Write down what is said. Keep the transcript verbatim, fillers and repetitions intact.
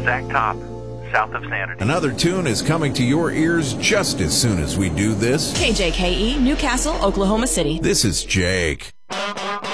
Zach Top, south of Sanity. Another tune is coming to your ears just as soon as we do this. K J K E, Newcastle, Oklahoma City. This is Jake.